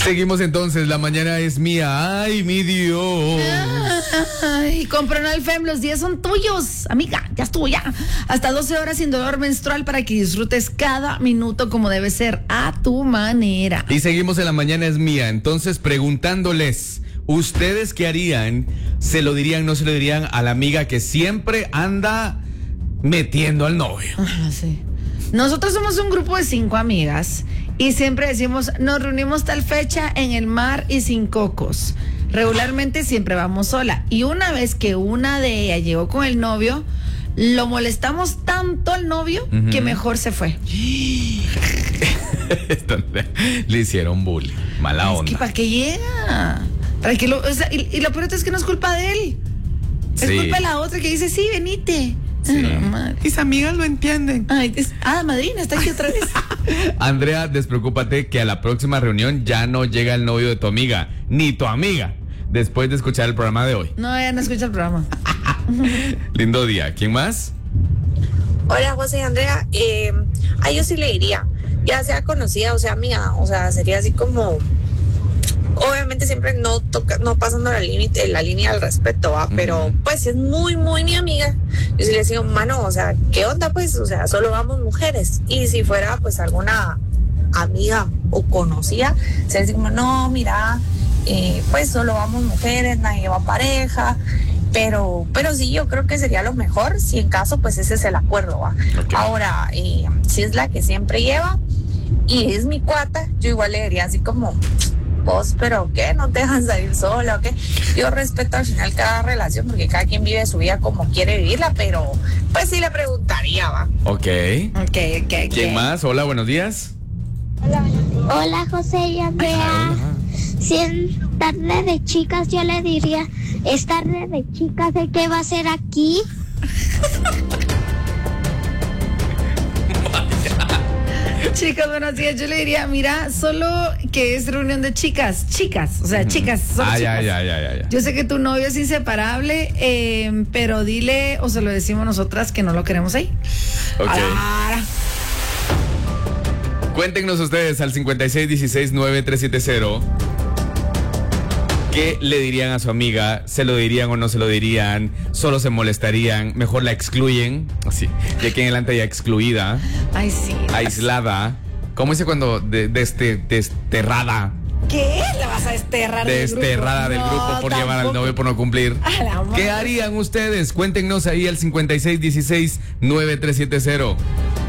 Seguimos entonces, la mañana es mía. ¡Ay, mi Dios! Ay, con Pronalfem, los días son tuyos, amiga, ya estuvo ya. Hasta 12 horas sin dolor menstrual para que disfrutes cada minuto como debe ser, a tu manera. Y seguimos en la mañana es mía, entonces preguntándoles, ¿ustedes qué harían? ¿Se lo dirían, no se lo dirían a la amiga que siempre anda metiendo al novio? Ajá, sí. Nosotros somos un grupo de 5 amigas y siempre decimos, nos reunimos tal fecha en el mar y sin cocos. Regularmente siempre vamos sola. Y una vez que una de ellas llegó con el novio, lo molestamos tanto al novio que mejor se fue. Le hicieron bullying, mala onda. Es que ¿para qué llega? ¿Para qué o sea, y lo peor es que no es culpa de él. Es culpa de la otra que dice, sí, venite. Sí. Mis amigas lo entienden. Ay, madrina, está aquí otra vez. Andrea, despreocúpate que a la próxima reunión ya no llega el novio de tu amiga, ni tu amiga, después de escuchar el programa de hoy. No, ella no escucha el programa. Lindo día. ¿Quién más? Hola, José y Andrea. A yo sí le diría, ya sea conocida o sea amiga, o sea, sería así como... Obviamente siempre no pasando la línea del respeto, ¿va? Pero pues si es muy, muy mi amiga, yo sí le digo, mano, o sea, ¿qué onda pues? O sea, solo vamos mujeres. Y si fuera pues alguna amiga o conocida, se dice como, no, mira, pues solo vamos mujeres, nadie va pareja. Pero sí, yo creo que sería lo mejor, si en caso pues ese es el acuerdo, ¿va? Okay. Ahora, si es la que siempre lleva y es mi cuata, yo igual le diría así como... Vos, pero ¿qué? ¿No te dejan salir sola o qué? Yo respeto al final cada relación porque cada quien vive su vida como quiere vivirla, pero pues sí le preguntaría, va. Ok. ¿Quién más? Hola, buenos días. Hola, José y Andrea. Si es tarde de chicas, yo le diría, es tarde de chicas, ¿qué va a hacer aquí? Chicas, buenos días. Yo le diría, mira, solo que es reunión de chicas, o sea, chicas, solo chicas. Ya. Yo sé que tu novio es inseparable, pero dile, o se lo decimos nosotras, que no lo queremos ahí. Ok. Cuéntenos ustedes al 56169370. ¿Qué le dirían a su amiga? ¿Se lo dirían o no se lo dirían? ¿Solo se molestarían? ¿Mejor la excluyen? Así, de aquí en adelante ya excluida. Ay, sí. Aislada. ¿Cómo dice cuando desterrada? ¿Qué? ¿La vas a desterrar Desterrada del grupo por llevar al novio por no cumplir. ¿Qué harían ustedes? Cuéntenos ahí al 56169370.